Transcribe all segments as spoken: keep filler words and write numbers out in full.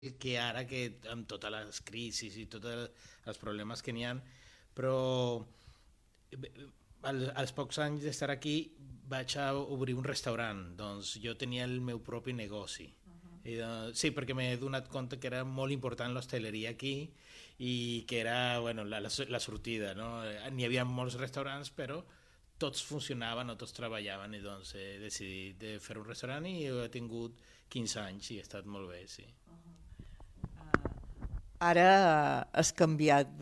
que ara que amb totes les crisis i tots els problemes que n'hi ha, però al, als pocs anys d'estar aquí vaig a obrir un restaurant, doncs jo tenia el meu propi negoci. I, doncs, sí, perquè m'he donat compte que era molt important l'hostaleria aquí i que era bueno, la, la, la sortida, no? N'hi havia molts restaurants, però tots funcionaven o tots treballaven i doncs he decidit de fer un restaurant i he tingut quinze anys i ha estat molt bé, sí. Ara has canviat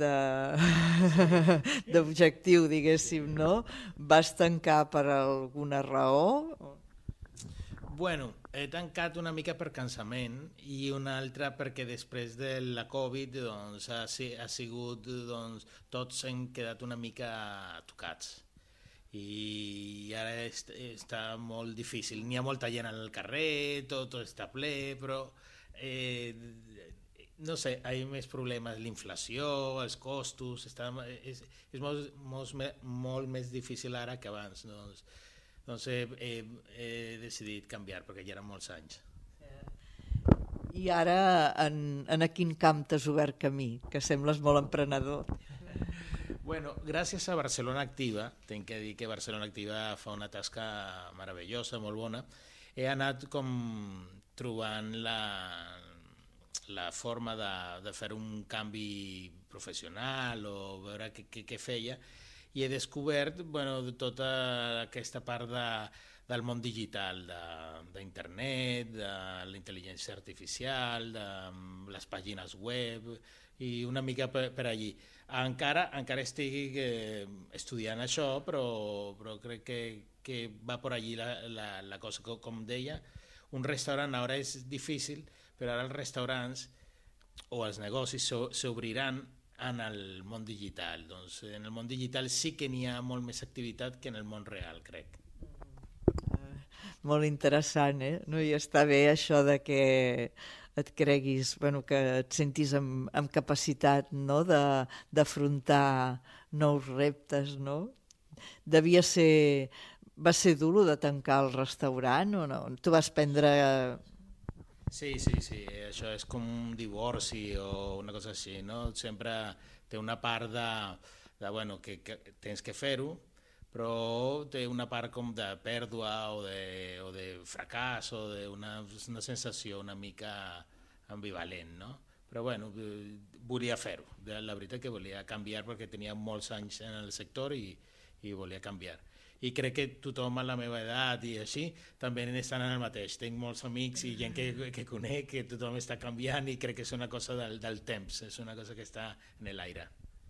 d'objectiu, diguéssim, no? Vas tancar per alguna raó? Bueno, he tancat una mica per cansament i una altra perquè després de la Covid doncs, ha, ha sigut, doncs, tots hem quedat una mica tocats i ara est, està molt difícil. N'hi ha molta gent al carrer, tot, tot està ple, però eh, no sé, hi ha més problemes, l'inflació, els costos, està, és, és molt, molt, molt més difícil ara que abans, doncs, doncs he, he, he decidit canviar perquè ja eren molts anys. I ara en, en a quin camp t'has obert camí? Que sembles molt emprenedor. Bueno, gràcies a Barcelona Activa, tinc que dir que Barcelona Activa fa una tasca meravellosa, molt bona, he anat com trobant la, la forma de, de fer un canvi professional o veure què, què, què feia, i he descobert bueno, tota aquesta part de, del món digital, d'internet, de, de la intel·ligència artificial, de les pàgines web i una mica per, per allí. Encara, encara estic eh, estudiant això, però, però crec que, que va per allí la, la, la cosa. Com, com deia, un restaurant ara és difícil, però ara els restaurants o els negocis s'obriran en el món digital. Doncs en el món digital sí que n'hi ha molt més activitat que en el món real, crec. Molt interessant, eh? No? I està bé això de que et creguis, bueno, que et sentis amb, amb capacitat, no? d'afrontar nous reptes, no? Devia ser... Va ser dur de tancar el restaurant o no? Tu vas prendre... Sí, sí, sí, això és com un divorci o una cosa així, no? Sempre té una part de, de bueno, que, que tens que fer-ho, però té una part com de pèrdua o de, o de fracàs o d'una una sensació una mica ambivalent, no? Però bueno, volia fer-ho, la veritat que volia canviar perquè tenia molts anys en el sector i, i volia canviar. I crec que tothom a la meva edat i així també estan en el mateix. Tinc molts amics i gent que, que conec, que tothom està canviant i crec que és una cosa del, del temps, és una cosa que està en l'aire.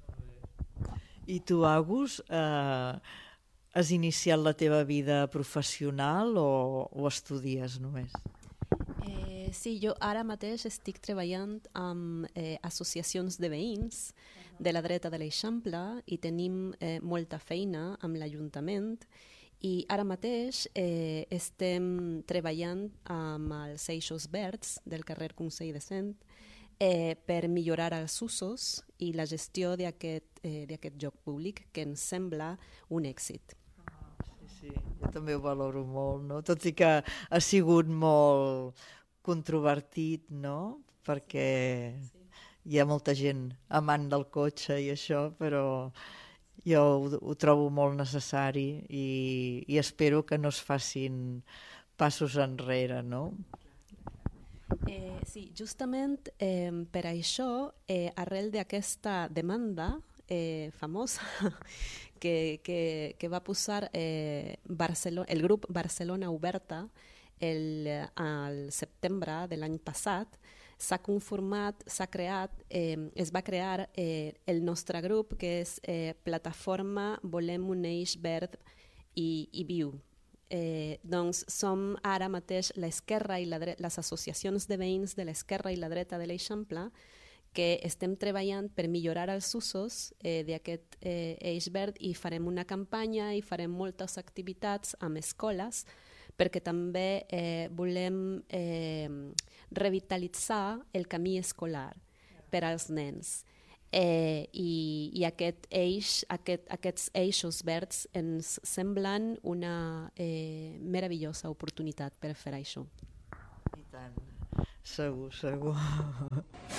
I tu, Agus, eh, has iniciat la teva vida professional o, o estudies només? Eh, sí, jo ara mateix estic treballant amb eh, associacions de veïns de la dreta de l'Eixample i tenim eh, molta feina amb l'Ajuntament i ara mateix eh, estem treballant amb els eixos verds del carrer Consell de Cent eh, per millorar els usos i la gestió d'aquest eh, d'aquest lloc públic que ens sembla un èxit. Sí, jo també ho valoro molt, no? Tot i que ha sigut molt controvertit, no? Perquè sí. Hi ha molta gent amant del cotxe i això, però jo ho, ho trobo molt necessari i, i espero que no es facin passos enrere, no? Eh, sí, justament eh, per això, eh, arrel d'aquesta demanda eh, famosa que, que, que va posar eh, Barcelona, el grup Barcelona Oberta el, al setembre de l'any passat, s'ha conformat, s'ha creat, eh, es va crear eh, el nostre grup, que és eh, Plataforma Volem un Eix Verd i, i Viu. Eh, doncs som ara mateix l'esquerra i la dreta, les associacions de veïns de l'esquerra i la dreta de l'Eixample que estem treballant per millorar els usos eh, d'aquest eh, eix verd i farem una campanya i farem moltes activitats amb escoles perquè també eh, volem eh, revitalitzar el camí escolar per als nens. Eh, i, i aquest eix, aquest, aquests eixos verds ens semblen una eh, meravellosa oportunitat per fer això. I tant. Segur, segur.